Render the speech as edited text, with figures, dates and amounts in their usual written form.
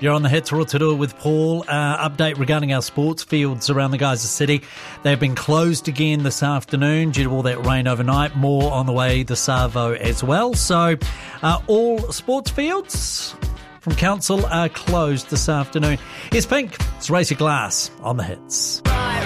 You're on the Hits Rotorua with Paul. Update regarding our sports fields around the Gaza City. They've been closed again this afternoon due to all that rain overnight. More on the way this Savo as well. So all sports fields from council are closed this afternoon. It's Pink. It's Racer Glass on the Hits.